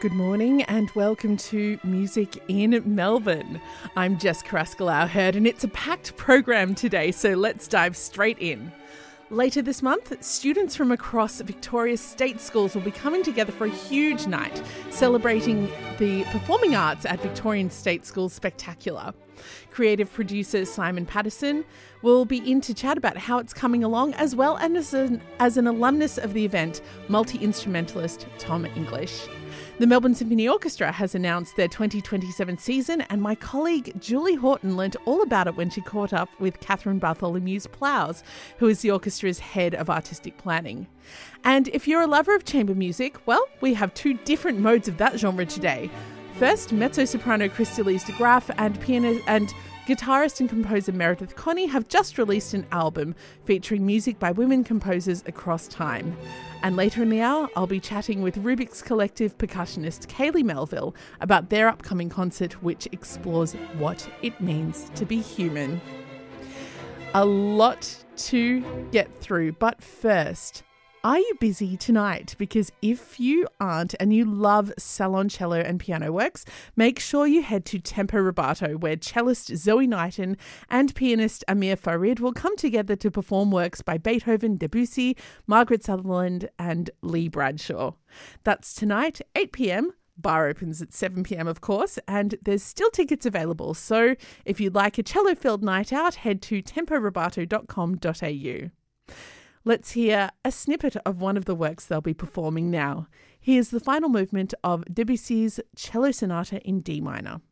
Good morning and welcome to Music in Melbourne. I'm Jess Carrascal-Hurd and it's a packed program today, so let's dive straight in. Later this month, students from across Victoria's state schools will be coming together for a huge night celebrating the performing arts at Victorian State Schools Spectacular. Creative producer Simon Patterson will be in to chat about how it's coming along, as well as an alumnus of the event, multi-instrumentalist Tom English. The Melbourne Symphony Orchestra has announced their 2027 season, and my colleague Julie Horton learnt all about it when she caught up with Catherine Bartholomew's Plows, who is the orchestra's head of artistic planning. And if you're a lover of chamber music, well, we have two different modes of that genre today. First, mezzo-soprano Christy-Lise de Graaf and pianist and guitarist and composer Meredith Connie have just released an album featuring music by women composers across time. And later in the hour, I'll be chatting with Rubik's Collective percussionist Kaylee Melville about their upcoming concert, which explores what it means to be human. A lot to get through, but first, are you busy tonight? Because if you aren't and you love salon cello and piano works, make sure you head to Tempo Rubato, where cellist Zoe Knighton and pianist Amir Farid will come together to perform works by Beethoven, Debussy, Margaret Sutherland and Lee Bradshaw. That's tonight, 8 p.m. Bar opens at 7 p.m, of course, and there's still tickets available. So if you'd like a cello-filled night out, head to temporubato.com.au. Let's hear a snippet of one of the works they'll be performing now. Here's the final movement of Debussy's Cello Sonata in D minor.